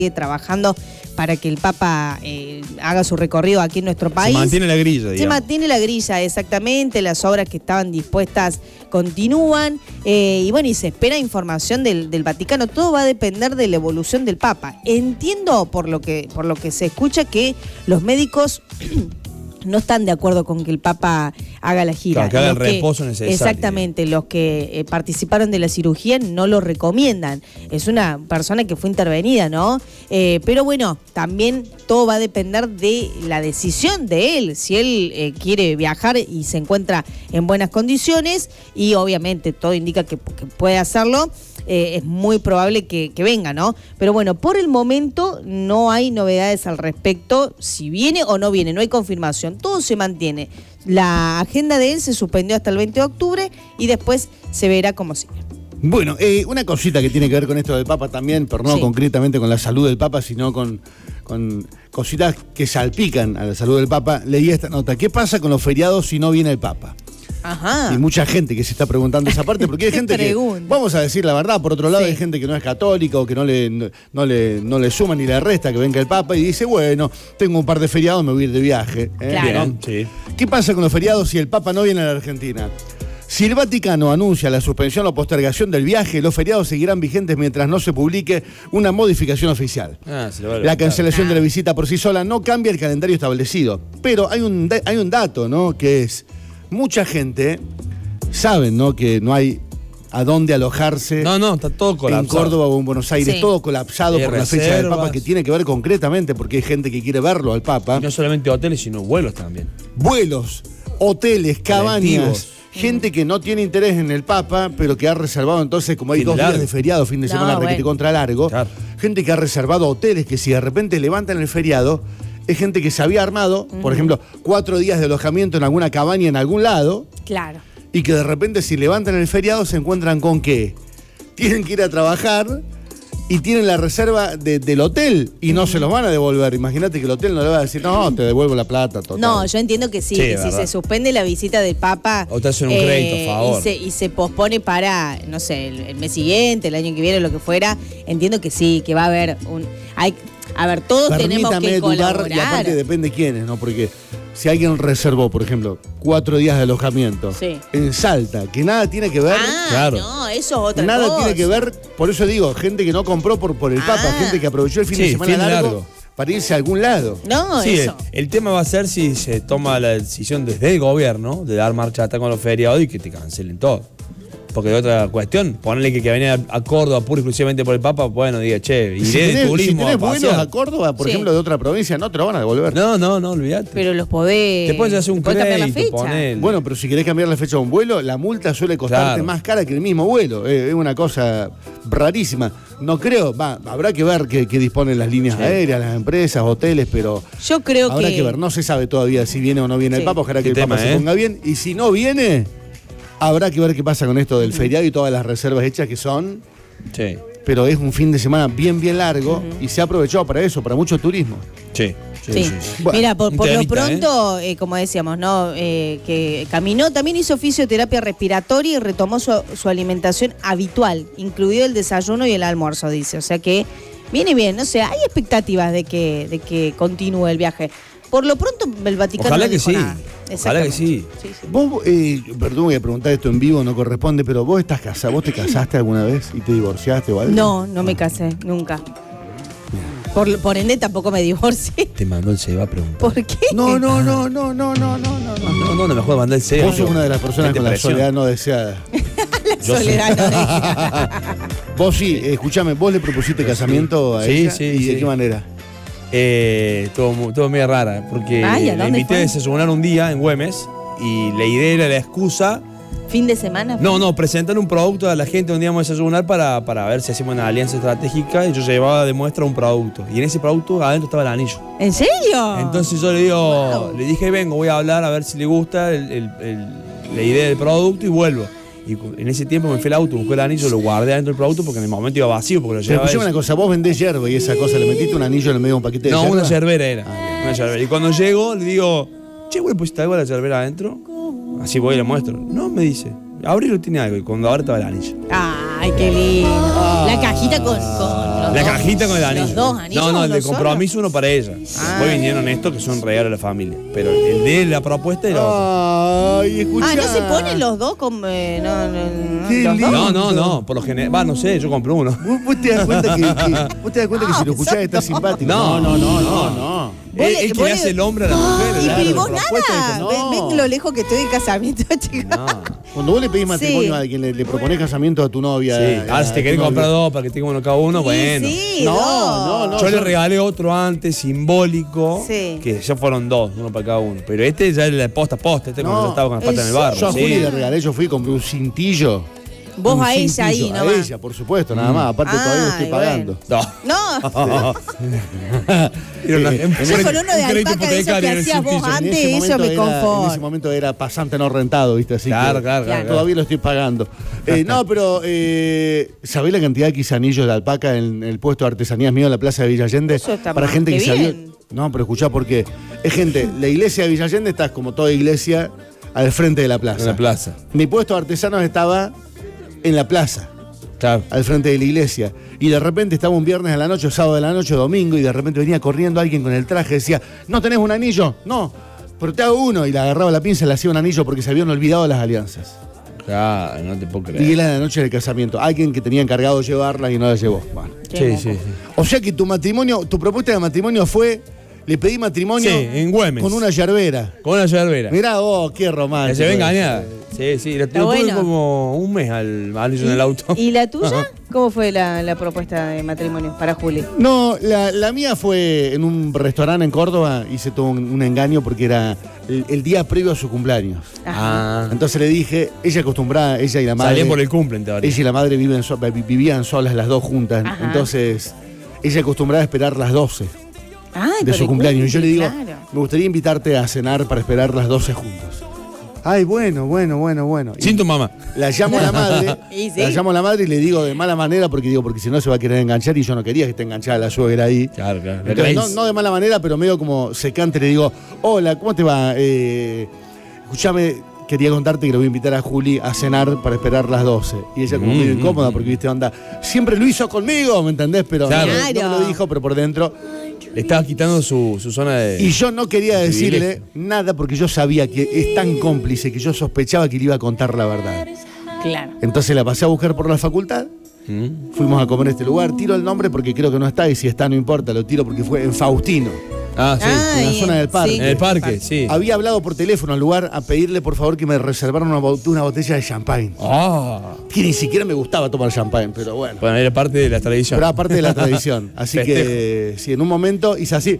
trabajando para que el Papa haga su recorrido aquí en nuestro país. Se mantiene la grilla, digamos. Se mantiene la grilla, exactamente. Las obras que estaban dispuestas continúan. Y bueno, y se espera información del Vaticano. Todo va a depender de la evolución del Papa. Entiendo por lo que se escucha que los médicos no están de acuerdo con que el Papa haga la gira. Claro, que haga el reposo necesario. Exactamente, los que participaron de la cirugía no lo recomiendan. Es una persona que fue intervenida, ¿no? Pero bueno, también todo va a depender de la decisión de él. Si él quiere viajar y se encuentra en buenas condiciones, y obviamente todo indica que puede hacerlo, es muy probable que venga, ¿no? Pero bueno, por el momento no hay novedades al respecto, si viene o no viene, no hay confirmación, todo se mantiene. La agenda de él se suspendió hasta el 20 de octubre y después se verá cómo sigue. Bueno, una cosita que tiene que ver con esto del Papa también, pero no concretamente con la salud del Papa, sino con cositas que salpican a la salud del Papa. Leí esta nota. ¿Qué pasa con los feriados si no viene el Papa? Ajá. Y mucha gente que se está preguntando esa parte, porque hay gente que, vamos a decir la verdad, por otro lado hay gente que no es católica o que no le suma ni le resta que venga el Papa y dice, bueno, tengo un par de feriados, me voy a ir de viaje. Claro. Sí. ¿Qué pasa con los feriados si el Papa no viene a la Argentina? Si el Vaticano anuncia la suspensión o postergación del viaje, los feriados seguirán vigentes mientras no se publique una modificación oficial. La cancelación de la visita por sí sola no cambia el calendario establecido. Pero hay un dato, ¿no? Que es, mucha gente saben, ¿no? Que no hay a dónde alojarse. No, está todo colapsado. En Córdoba o en Buenos Aires, todo colapsado por la fecha del Papa, que tiene que ver concretamente porque hay gente que quiere verlo al Papa. Y no solamente hoteles, sino vuelos también. Vuelos, hoteles, cabañas. Gente que no tiene interés en el Papa, pero que ha reservado, entonces, como hay 2 días de feriado, fin de semana requete contra largo, gente que ha reservado hoteles que si de repente levantan el feriado, es gente que se había armado, por ejemplo, 4 días de alojamiento en alguna cabaña en algún lado. Claro. Y que de repente si levantan el feriado se encuentran con que tienen que ir a trabajar y tienen la reserva del hotel y no se los van a devolver. Imagínate que el hotel no le va a decir, no, te devuelvo la plata. Total. No, yo entiendo que sí, que si se suspende la visita del Papa o te hacen un crédito, a favor. Y se pospone para, no sé, el mes siguiente, el año que viene, lo que fuera, entiendo que sí, que va a haber a ver, todos tenemos que colaborar. Y aparte depende quiénes, ¿no? Porque si alguien reservó, por ejemplo, 4 días de alojamiento en Salta, que nada tiene que ver. No, eso es otra cosa. Nada tiene que ver, por eso digo, gente que no compró por el Papa, gente que aprovechó el fin de semana largo para irse a algún lado. No, sí, eso. El tema va a ser si se toma la decisión desde el gobierno de dar marcha atrás con los feriados y que te cancelen todo. Porque de otra cuestión, ponerle que venía a Córdoba pura y exclusivamente por el Papa, bueno, diga, che, iré de turismo. Si tenés vuelos a Córdoba, por ejemplo, de otra provincia, no te lo van a devolver. No, olvídate. Pero los podés. Te puedes hacer un crédito, ponerle. Bueno, pero si querés cambiar la fecha de un vuelo, la multa suele costarte más cara que el mismo vuelo. Es una cosa rarísima. No creo, habrá que ver qué disponen las líneas aéreas, las empresas, hoteles, pero yo creo habrá que ver. No se sabe todavía si viene o no viene el Papa. Ojalá que el Papa se ponga bien. Y si no viene, habrá que ver qué pasa con esto del feriado y todas las reservas hechas que son. Sí. Pero es un fin de semana bien largo y se ha aprovechado para eso, para mucho turismo. Sí. Bueno, mira, por lo pronto, como decíamos, ¿no? Que caminó, también hizo fisioterapia respiratoria y retomó su alimentación habitual, incluido el desayuno y el almuerzo, dice. O sea que viene bien, no sé, hay expectativas de que continúe el viaje. Por lo pronto, el Vaticano ojalá no dijo que sí. nada. Ojalá que sí. Vos, perdón, voy a preguntar esto en vivo, no corresponde, pero vos estás casada, ¿vos te casaste alguna vez y te divorciaste o algo? No me casé, nunca. Por ende tampoco me divorcié. Te mandó el Seba a preguntar. ¿Por qué? No, mejor mandar el Seba. Vos sos una de las personas con la soledad no deseada. Soledad no deseada. Vos sí, escúchame, vos le propusiste casamiento a ella. ¿Y de qué manera? Estuvo medio rara, porque la invité a desayunar un día en Güemes y la idea era la excusa. ¿Fin de semana? No, presentar un producto a la gente un día vamos a desayunar para ver si hacemos una alianza estratégica y yo llevaba de muestra un producto y en ese producto adentro estaba el anillo. ¿En serio? Entonces yo le dije, vengo, voy a hablar a ver si le gusta la idea del producto y vuelvo. Y en ese tiempo me fui al auto, busqué el anillo, lo guardé adentro del producto porque en el momento iba vacío porque lo llevaba. Pero una cosa, vos vendés yerba y esa cosa, le metiste un anillo en el medio de un paquete de yerba. No, una yerbera era. Una yerbera. Y cuando llego le digo, che, güey, ¿pusiste algo a la yerbera adentro? Así voy y le muestro. No, me dice, abrilo, tiene algo. Y cuando abre estaba el anillo. Ay, qué lindo. La cajita con los La cajita con el anillo. ¿Los dos anillos? No, el de compromiso uno para ella. Después vinieron estos que son regalo de la familia. Pero el de la propuesta era otro. Ay, escuchá. ¿no se ponen los dos con... Qué los lindo. dos? No, por lo general. No sé, yo compré uno. ¿Vos te das cuenta que si lo escuchás está simpático? No. Es que le hace el hombre a la mujer. Y vos propuesta nada. de que no. Ven lo lejos que estoy del casamiento, chicos. No. Cuando vos le pedís matrimonio Sí. a alguien, le proponés casamiento a tu novia. Sí. Ahora, si te querés comprar dos para que tenga uno cada uno, bueno. Sí, No. Yo le regalé otro antes, simbólico, Sí. que ya fueron dos, uno para cada uno. Pero este ya es la posta, este No. cuando yo estaba con las patas en el barro. Yo a sí. Juli le regalé, yo fui y compré un cintillo. Vos Un a ella cintillo, ahí, a nomás. ella, por supuesto, nada más. Aparte todavía lo estoy Ay, pagando. No. Era una- En Yo con uno de un crédito alpaca de esos que hipotecario en el hacías vos cintillo. antes, En eso me en conforta. ese momento era pasante no rentado, ¿viste? Así Claro, que claro. todavía lo estoy pagando. No, pero ¿sabés la cantidad de anillos de alpaca en el puesto de artesanías mío en la Plaza de Villa Allende? Eso está Para más gente que que salió. bien. No, pero escuchá, porque es gente, la iglesia de Villa Allende está como toda iglesia al frente de la plaza. En la plaza. Mi puesto de artesanos estaba en la plaza, Claro. al frente de la iglesia. Y de repente estaba un viernes a la noche, sábado de la noche, domingo, y de repente venía corriendo alguien con el traje, decía, ¿no tenés un anillo? No, pero te hago uno. Y le agarraba la pinza y le hacía un anillo porque se habían olvidado las alianzas. Claro, no te puedo Y creer. era la noche del casamiento. Alguien que tenía encargado de llevarla y no la llevó. Bueno. Sí. O sea que tu propuesta de matrimonio fue, le pedí matrimonio Sí, en Güemes. con una yerbera. Con una yerbera. Mirá vos, qué Que romántico. se ve engañada. Sí. La tuve bueno. como un mes al anillo en el auto. ¿Y la tuya? ¿Cómo fue la propuesta de matrimonio para Juli? No, la mía fue en un restaurante en Córdoba, hice todo un engaño porque era el día previo a su cumpleaños. Ah. Entonces le dije, ella acostumbrada, ella y la madre. Salían por el cumple, en teoría. Ella y la madre vivían solas las dos juntas. Ajá. Entonces, ella acostumbraba a esperar las 12 Ay, de por su el cumpleaños. Y yo le digo, claro. me gustaría invitarte a cenar para esperar las 12 juntos. Ay, bueno. Y Sin tu mamá. la llamo a la madre, Y sí. la llamo a la madre y le digo de mala manera porque si no se va a querer enganchar y yo no quería que esté enganchada la suegra ahí. Claro. Entonces, no de mala manera, pero medio como secante le digo, hola, ¿cómo te va? Escuchame, quería contarte que le voy a invitar a Juli a cenar para esperar las 12. Y ella como medio incómoda porque, viste, onda, siempre lo hizo conmigo, ¿me entendés? Pero Claro. no me lo dijo, pero por dentro. Le estabas quitando su zona de. Y yo no quería decirle privilegio. nada porque yo sabía que es tan cómplice que yo sospechaba que le iba a contar la verdad. Claro. Entonces la pasé a buscar por la facultad. Fuimos a comer a este lugar. Tiro el nombre porque creo que no está y si está no importa, lo tiro porque fue en Faustino. Ah, sí. en la zona del parque. En el parque, sí. Había hablado por teléfono al lugar a pedirle por favor que me reservaran una botella de champagne. Ah. Que ni siquiera me gustaba tomar champagne, pero bueno. Bueno, era parte de la tradición. Pero aparte de la tradición. Así que, sí, en un momento hice así.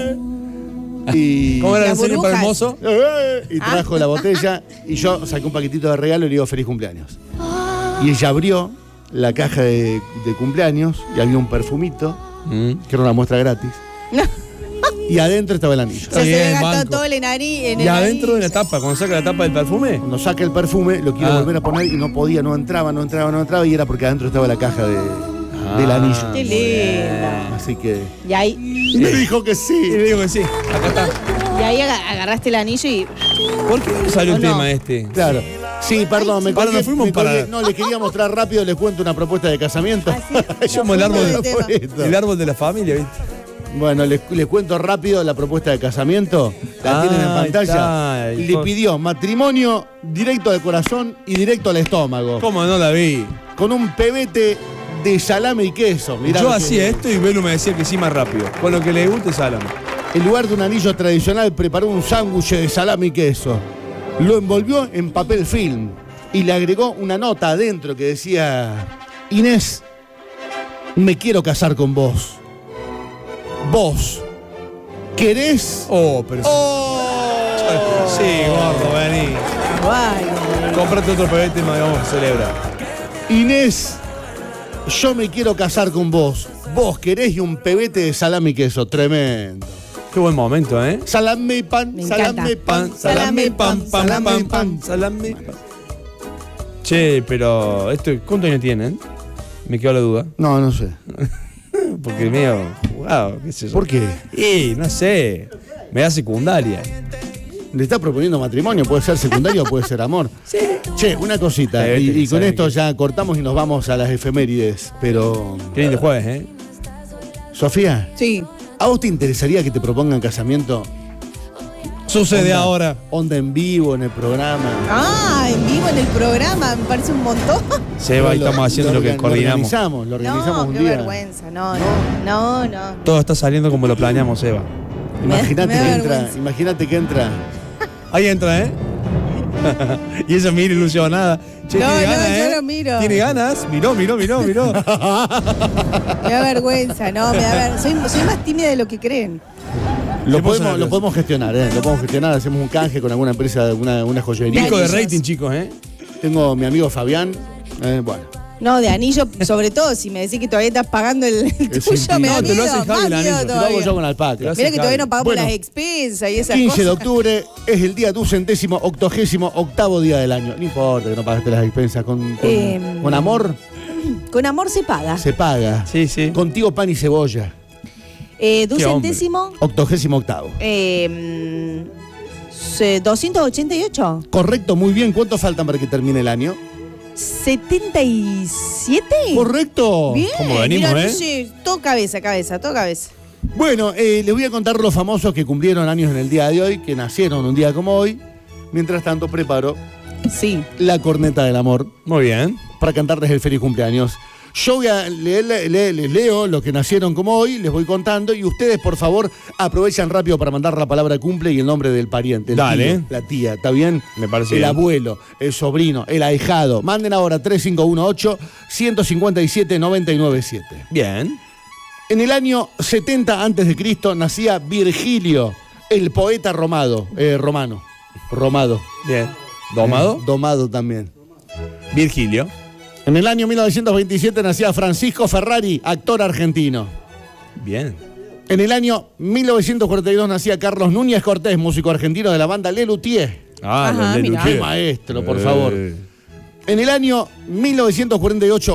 Y, ¿Cómo era Las el señor para el burbujas. mozo? y trajo la botella y yo saqué un paquetito de regalo y le digo feliz cumpleaños. Y ella abrió la caja de cumpleaños y había un perfumito, que era una muestra gratis. No. Y adentro estaba el anillo. O sea, se bien, había gastado banco. todo el nariz. Y adentro de la tapa, cuando saca la tapa del perfume. Cuando saca el perfume, lo quiero volver a poner y no podía, no entraba y era porque adentro estaba la caja del anillo. Qué lindo. Así que. Y ahí, Y me dijo que sí. Y le digo que sí, acá está. y ahí agarraste el anillo y. ¿Por qué no salió el ¿O no? tema este? Claro. Sí, perdón, me Ahora colgué, nos fuimos me colgué. para- No, les quería mostrar rápido, les cuento una propuesta de casamiento. Es como el árbol, Favorito. el árbol de la familia, ¿viste? Bueno, les cuento rápido la propuesta de casamiento. La tienen en ahí pantalla. está. Le pidió matrimonio directo al corazón y directo al estómago. ¿Cómo no la vi? Con un pebete de salame y queso. Mirá Yo lo que- hacía esto y Belu me decía que sí más rápido. Con lo que le guste salame. En lugar de un anillo tradicional, preparó un sándwich de salame y queso. Lo envolvió en papel film y le agregó una nota adentro que decía: Inés, me quiero casar con vos. ¿Vos querés? Oh, pero sí, gordo, vení. Guay. Cómprate otro pebete y vamos a celebrar. Inés, yo me quiero casar con vos. ¿Vos querés? Y un pebete de salame y queso. Tremendo. Qué buen momento, ¿eh? Salame y pan, Me salame y encanta. pan, Salame, pan, pan, salame y pan, pan, salame, pan. Che, pero ¿cuántos años tienen? Me quedó la duda. No, no sé. Porque mío, wow, qué sé yo. ¿Por qué? Y no sé, me da secundaria. Le está proponiendo matrimonio, puede ser secundario o puede ser amor. Sí. Che, una cosita, Sí, y con sabe esto que- ya cortamos y nos vamos a las efemérides, pero Qué lindo jueves, ¿eh? Sofía. Sí. ¿A vos te interesaría que te propongan casamiento? Sucede ahora. Onda en vivo en el programa. Ah, en vivo en el programa, me parece un montón. Seba, estamos haciendo lo que coordinamos. Lo organizamos un qué día. Vergüenza, no. Todo está saliendo como lo planeamos, Seba. Imagínate que entra. Ahí entra, ¿eh? Y ella mira ilusionada. Che, No, tiene ganas, yo ¿eh? no miro. ¿Tiene ganas? Miró. Me da vergüenza, soy más tímida de lo que creen. Lo podemos gestionar, ¿eh? Lo podemos gestionar, hacemos un canje con alguna empresa, una joyería. Pico de rating, chicos, ¿eh? Tengo mi amigo Fabián, bueno. No, de anillo, sobre todo, si me decís que todavía estás pagando el tuyo, me da No, te lo miedo, hace Javi más el miedo anillo. Lo hago todavía. yo con alpaca. Mira que todavía no pagamos Bueno, las expensas y esas 15 cosas. de octubre es el día 288º día del año. No importa que no pagaste las expensas. Con amor Con amor se paga. se paga. Sí, sí. Contigo pan y cebolla. 200º. 88º. 288. Correcto, muy bien. ¿Cuánto faltan para que termine el año? 77. Correcto. Bien. ¿Cómo venimos, Mira, eh? no sé, todo cabeza. Bueno, les voy a contar los famosos que cumplieron años en el día de hoy, que nacieron un día como hoy. Mientras tanto, preparo Sí. la corneta del amor Muy bien. para cantarles el feliz cumpleaños. Yo voy a les leo los que nacieron como hoy, les voy contando y ustedes, por favor, aprovechan rápido para mandar la palabra cumple y el nombre del pariente. El Dale. tío, la tía, ¿está bien? Me parece el bien. abuelo, el sobrino, el ahijado. Manden ahora 3518-157-997. Bien. En el año 70 a.C. nacía Virgilio, el poeta romano. Bien. ¿Domado? Domado también. Virgilio. En el año 1927 nacía Francisco Ferrari, actor argentino. Bien. En el año 1942 nacía Carlos Núñez Cortés, músico argentino de la banda Le Luthier. Ah, Ajá, los de mirá. ¡Qué Luthier. maestro, por favor! En el año 1948...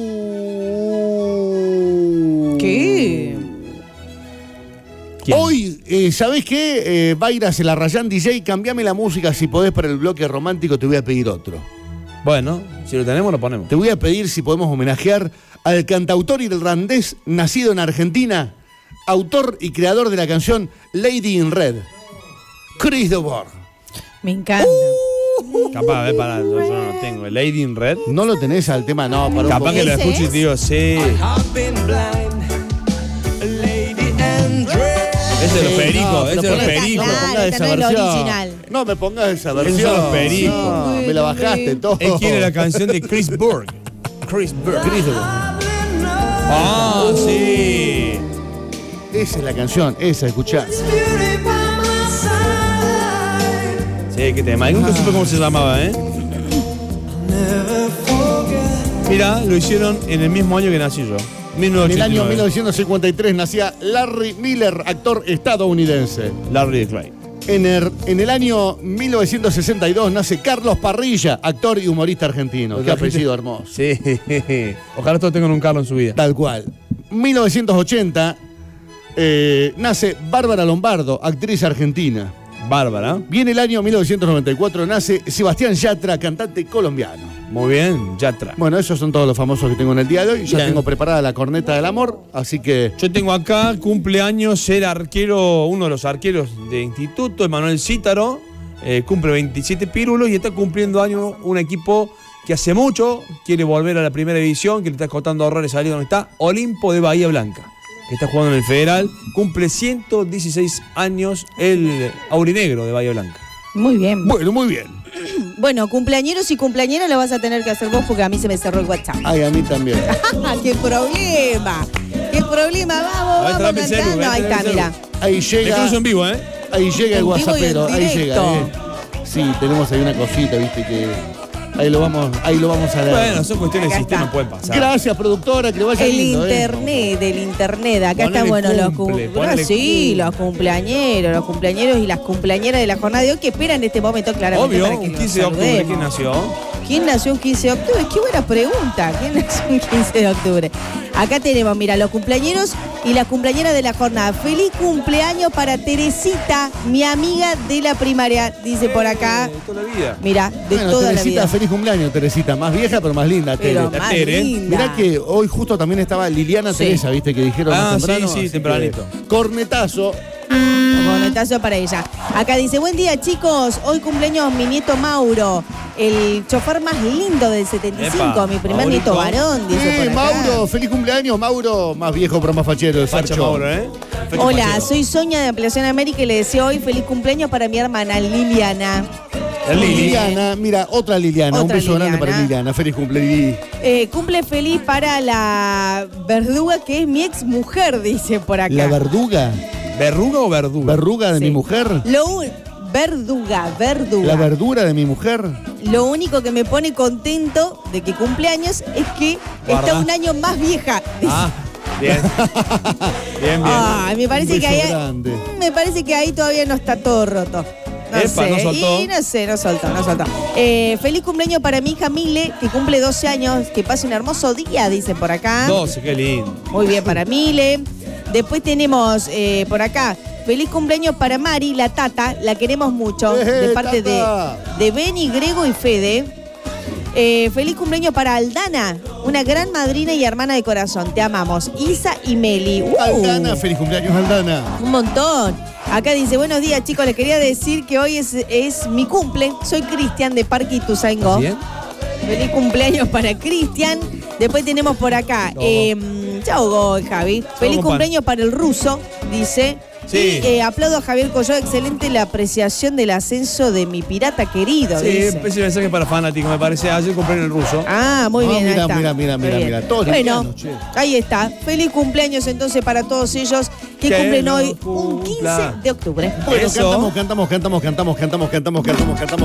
¿Qué? ¿Quién? Hoy, ¿sabés qué? Va a ir a Celarrayán DJ, cambiame la música si podés para el bloque romántico, te voy a pedir otro. Bueno, si lo tenemos, lo ponemos. Te voy a pedir si podemos homenajear al cantautor irlandés nacido en Argentina, autor y creador de la canción Lady in Red, Chris DeBoer. Me encanta. Capaz, para, yo no lo tengo. Lady in Red. ¿No lo tenés al tema? No, para un Capaz poco. que lo ¿Ese escucho y es? te digo, sí. Ese es los pericos, ese es los pericos. Claro, esta no es la original. No me pongas esa Esos versión. son los pericos. No, me la bajaste todo. Él quiere la canción de Chris Berg. Chris Berg. Ah, sí. Esa es la canción, esa, escuchá. Sí, qué tema. Nunca supe cómo se llamaba, ¿eh? Mira, lo hicieron en el mismo año que nací yo. En el año 1989. 1953 nacía Larry Miller, actor estadounidense. Larry de Clay. En el año 1962 nace Carlos Parrilla, actor y humorista argentino. Qué apellido hermoso. Sí. Ojalá todos tengan un Carlos en su vida. Tal cual. 1980 nace Bárbara Lombardo, actriz argentina. Bárbara. Viene el año 1994, nace Sebastián Yatra, cantante colombiano. Muy bien, Yatra. Bueno, esos son todos los famosos que tengo en el día de hoy. Ya Bien. tengo preparada la corneta del amor, así que... Yo tengo acá, cumpleaños, el arquero, uno de los arqueros de instituto, Emanuel Cítaro, cumple 27 pírulos y está cumpliendo años un equipo que hace mucho quiere volver a la primera división, que le está costando horrores salir donde está, Olimpo de Bahía Blanca, que está jugando en el Federal, cumple 116 años el aurinegro de Bahía Blanca. Muy bien. Bueno, muy bien. Bueno, cumpleañeros y cumpleañeras lo vas a tener que hacer vos porque a mí se me cerró el WhatsApp. Ay, a mí también. ¡Qué problema! ¡Qué problema! A ver, Vamos tráeme el celu, cantando. Ahí tráeme está, el celu. mira. Ahí Me llega, cruzo en vivo, ¿eh? ahí llega el En vivo y en WhatsAppero, ahí directo. llega. Sí, tenemos ahí una cosita, viste, que ahí lo vamos a leer. Bueno, son cuestiones de Acá sistema, está. pueden pasar. Gracias, productora, que le vaya El lindo, internet. Acá Ponele están, bueno, los cumple, ponele sí, cumple. los cumpleañeros y las cumpleañeras de la jornada de hoy que esperan este momento claramente Obvio, para que un los 15 de octubre que saludemos. nació. ¿Quién nació un 15 de octubre? Qué buena pregunta. ¿Quién nació un 15 de octubre? Acá tenemos, mira, los cumpleañeros y las cumpleañeras de la jornada. Feliz cumpleaños para Teresita, mi amiga de la primaria, dice por acá. De toda la vida. Mira, de toda Teresita, la vida. feliz cumpleaños, Teresita. Más vieja, pero más linda, Pero Tere. más Tere. linda. Mirá que hoy justo también estaba Liliana Sí. Teresa, ¿viste? Que dijeron más temprano. sí, así tempranito. que, cornetazo. Bonetazo para ella. Acá dice, buen día chicos, hoy cumpleaños mi nieto Mauro, el chofer más lindo del 75, Epa, mi primer Maurito. nieto varón, dice por acá. Mauro, feliz cumpleaños, Mauro. Más viejo, pero más fachero. El Facha Fercho. Mauro, ¿eh? Facha Hola, fachero. soy Sonia de Ampliación América y le deseo hoy feliz cumpleaños para mi hermana Liliana. El Lili. Liliana, mira, otra Liliana. Otra un beso grande Liliana. para Liliana. Feliz cumple, Lili. Cumple feliz para la verduga que es mi ex mujer, dice por acá. La verduga. ¿Verruga o verduga? Verruga de Sí. mi mujer. Verduga. La verdura de mi mujer. Lo único que me pone contento de que cumpleaños es que Guarda. está un año más vieja. Ah, bien. Bien, bien. Ay, me parece Un que beso ahí, grande. me parece que ahí todavía no está todo roto. No Epa, sé. ¿no soltó? Y no soltó. Feliz cumpleaños para mi hija Mile, que cumple 12 años. Que pase un hermoso día, dicen por acá. 12, qué lindo. Muy bien para Mile. Después tenemos por acá, feliz cumpleaños para Mari, la Tata. La queremos mucho. De parte Tata. de Beni, Grego y Fede. Feliz cumpleaños para Aldana, una gran madrina y hermana de corazón. Te amamos. Isa y Meli. Aldana, feliz cumpleaños, Aldana. Un montón. Acá dice, buenos días chicos, les quería decir que hoy es mi cumple. Soy Cristian de Parque Ituzaingó. ¿Bien? Feliz cumpleaños para Cristian. Después tenemos por acá, chao Gol, Javi. Feliz compadre. cumpleaños para el ruso, dice. Sí. Y aplaudo a Javier Colló, excelente la apreciación del ascenso de mi pirata querido, Sí, dice. ese mensaje para fanáticos, me parece. Ayer compré en el ruso. Ah, muy No, bien, mira, ahí está. mira, Muy bien. mira. Todos Bueno, livianos, che. ahí está. Feliz cumpleaños entonces para todos ellos que Que cumplen nos hoy un 15 cumpla. de octubre. Bueno, Eso. cantamos.